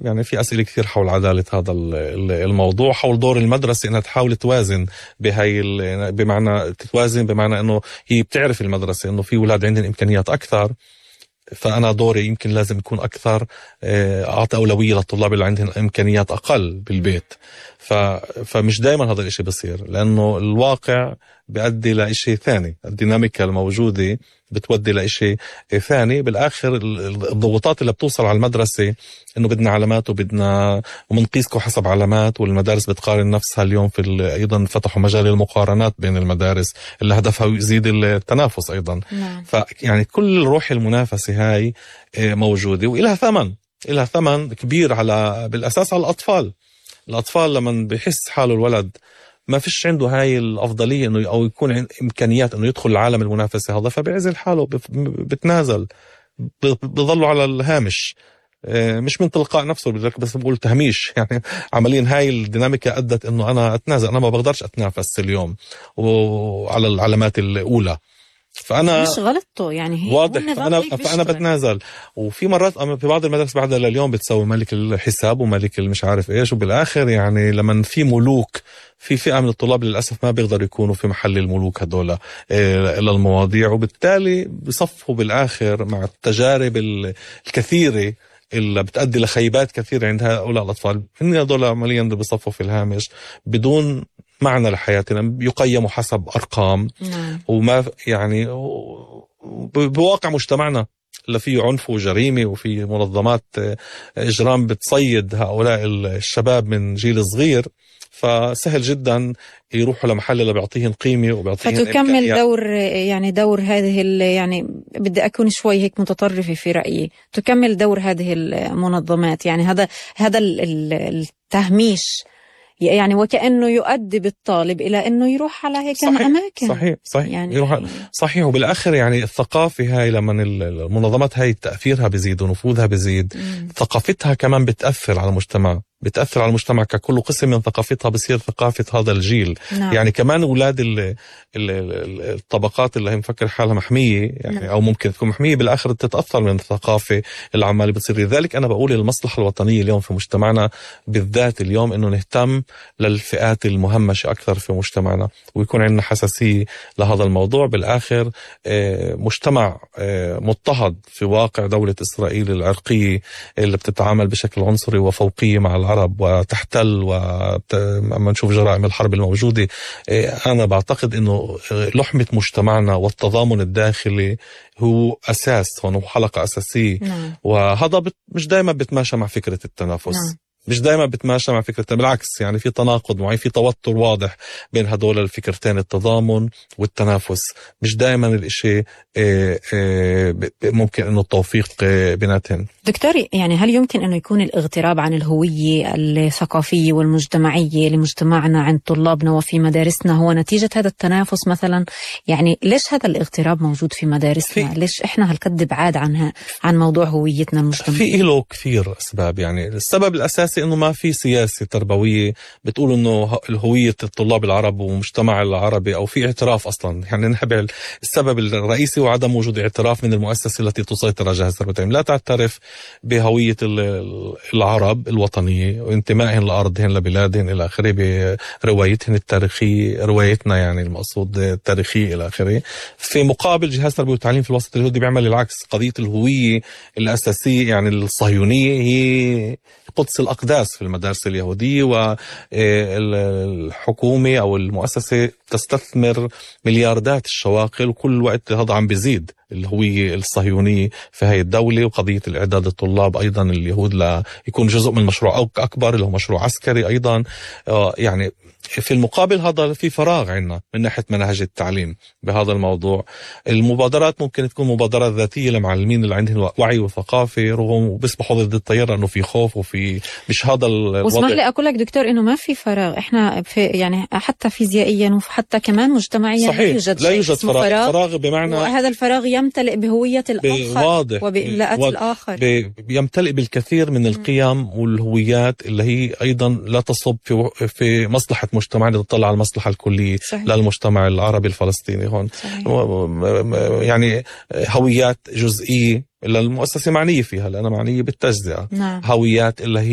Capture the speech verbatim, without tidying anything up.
يعني في أسئلة كثير حول عدالة هذا الموضوع، حول دور المدرسة إنها تحاول توازن بهاي، بمعنى تتوازن بمعنى إنه هي بتعرف المدرسة إنه في أولاد عندهم إمكانيات أكثر، فأنا دوري يمكن لازم يكون أكثر أعطي أولوية للطلاب اللي عندهم إمكانيات أقل بالبيت. فمش دائما هذا الإشي بصير، لأنه الواقع بيؤدي لإشي ثاني، الديناميكا الموجودة بتودي لإشي ثاني. بالآخر الضغوطات اللي بتوصل على المدرسة إنه بدنا علامات وبدنا ومنقيسكم حسب علامات، والمدارس بتقارن نفسها اليوم في أيضا فتحوا مجال المقارنات بين المدارس اللي هدفها يزيد التنافس أيضا. نعم. فيعني كل روح المنافسة هاي موجودة وإلها ثمن، إلها ثمن كبير على بالأساس على الأطفال. الأطفال لما بيحس حاله الولد ما فيش عنده هاي الأفضلية إنه أو يكون إمكانيات إنه يدخل العالم المنافسة هذا، فبيعزل حاله، بتنازل، بيظلوا على الهامش، مش من تلقاء نفسه بس بقول تهميش. يعني عمليا هاي الديناميكا أدت إنه أنا أتنازل، أنا ما بقدرش أتنافس اليوم وعلى العلامات الأولى، فأنا مش غلطته يعني هي واضح، فأنا, فأنا بتنازل. وفي مرات في بعض المدارس بعد لليوم بتسوي ملك الحساب وملك المش عارف إيش، وبالآخر يعني لما في ملوك في فئة من الطلاب للأسف ما بيقدروا يكونوا في محل الملوك هدول إلى المواضيع، وبالتالي بصفوا بالآخر مع التجارب الكثيرة اللي بتؤدي لخيبات كثيرة عند هؤلاء الأطفال. هن هدول عمليا بصفوا في الهامش بدون معنى لحياتنا، يقيموا حسب أرقام. نعم. وما يعني بواقع مجتمعنا اللي فيه عنف وجريمة وفي منظمات إجرام بتصيد هؤلاء الشباب من جيل صغير، فسهل جدا يروحوا لمحل اللي بيعطيهم قيمة وبيعطيهم فتكمل دور يعني دور هذه يعني بدي أكون شوي هيك متطرفة في رأيي، تكمل دور هذه المنظمات. يعني هذا هذا التهميش يعني وكأنه يؤدي بالطالب إلى أنه يروح على هيك صحيح أماكن. صحيح صحيح يعني يروح صحيح. وبالآخر يعني الثقافة هاي لما المنظمات هاي تأثيرها بزيد ونفوذها بزيد، مم. ثقافتها كمان بتأثر على المجتمع، بتأثر على المجتمع ككل، قسم من ثقافتها بصير ثقافة هذا الجيل. نعم. يعني كمان أولاد ال ال الطبقات اللي هي مفكر حالها محمية يعني، نعم. أو ممكن تكون محمية بالآخر تتأثر من الثقافة اللي عمالة بتصير. لذلك أنا بقول المصلحة الوطنية اليوم في مجتمعنا بالذات اليوم إنه نهتم للفئات المهمشة أكثر في مجتمعنا، ويكون عندنا حساسية لهذا الموضوع. بالآخر مجتمع مضطهد في واقع دولة إسرائيل العرقية اللي بتتعامل بشكل عنصري وفوقية مع العرب وتحتل، وما نشوف جرائم الحرب الموجودة. أنا بعتقد إنه لحمة مجتمعنا والتضامن الداخلي هو أساس، هو حلقة أساسية. نعم. وهذا مش دائما بتماشى مع فكرة التنافس. نعم. مش دائما بتماشى مع فكرة، بالعكس يعني في تناقض معين، في توتر واضح بين هدول الفكرتين، التضامن والتنافس. مش دائما الاشي ممكن انه التوفيق بيناتهم. دكتور يعني هل يمكن انه يكون الاغتراب عن الهوية الثقافية والمجتمعية لمجتمعنا عند طلابنا وفي مدارسنا هو نتيجة هذا التنافس مثلا؟ يعني ليش هذا الاغتراب موجود في مدارسنا؟ في ليش احنا هالقد بعاد عنها عن موضوع هويتنا المجتمعية؟ في له كثير اسباب. يعني السبب الاساسي انه ما في سياسة تربوية بتقول انه الهوية الطلاب العرب ومجتمع العربي، او في اعتراف اصلا. يعني نحب السبب الرئيسي هو عدم وجود اعتراف من المؤسسة التي تسيطر على جهاز التربية. لا تعترف بهوية العرب الوطنية وانتمائهم لأرضهم لبلادهم إلى آخره، بروايتهم التاريخية، روايتنا يعني المقصود التاريخية إلى آخره. في مقابل جهاز التربية والتعليم في الوسط اليهودي بيعمل العكس. قضية الهوية الأساسية يعني الصهيونية هي قدس الأقداس في المدارس اليهودية، والحكومة أو المؤسسة تستثمر ملياردات الشواقل، وكل وقت هذا عم بيزيد الهوية الصهيونية في هاي الدولة. وقضية الإعداد الطلاب أيضا اليهود ليكون جزء من مشروع أكبر اللي هو مشروع عسكري أيضا. يعني في المقابل هذا في فراغ عندنا من ناحية منهج التعليم بهذا الموضوع. المبادرات ممكن تكون مبادرات ذاتية لمعلمين اللي عندهم وعي وثقافة، رغم بيسبحوا ضد التيار انه في خوف وفي مش هذا الوضع. واسمح لي اقول لك دكتور انه ما في فراغ. احنا في يعني حتى فيزيائيا وحتى كمان مجتمعيا صحيح. لا يوجد لا يوجد فراغ. فراغ. فراغ بمعنى وهذا الفراغ يمتلئ بهوية الآخر واضح وبإملاءات واضح. الآخر، يمتلئ بالكثير من القيم والهويات اللي هي أيضا لا تصب في في مصلحة مجتمعنا، تطلع على المصلحة الكلية. صحيح. للمجتمع العربي الفلسطيني هون. صحيح. يعني هويات جزئية اللي المؤسسة معنية فيها، لأنها معنية بالتجزئة. نعم. هويات اللي هي